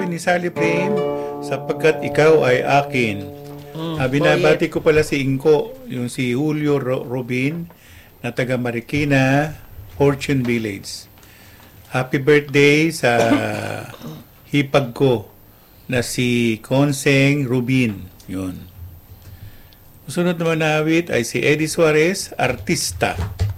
ni Sally Frame sapagkat ikaw ay akin. Binabati ko pala si Inko, yung si Julio Robin na taga Marikina, Fortune Village. Happy birthday sa hipag ko na si Conseng Rubin. Yun. Susunod naman na awit ay si Eddie Suarez, artista.